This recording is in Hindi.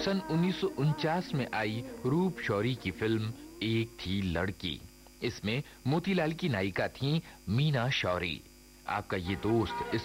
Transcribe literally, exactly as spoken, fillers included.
सन उन्नीस सौ उनचास में आई रूप शौरी की फिल्म एक थी लड़की। इसमें मोतीलाल की नायिका थी मीना शौरी। आपका ये दोस्त इस